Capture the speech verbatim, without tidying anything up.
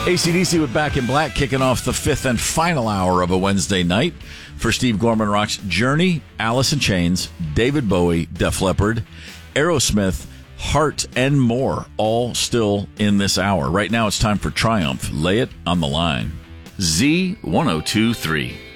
A C D C with Back in Black, kicking off the fifth and final hour of a Wednesday night. For Steve Gorman Rock's Journey, Alice in Chains, David Bowie, Def Leppard, Aerosmith, Heart, and more, all still in this hour. Right now it's time for Triumph. Lay it on the line. Z ten twenty-three.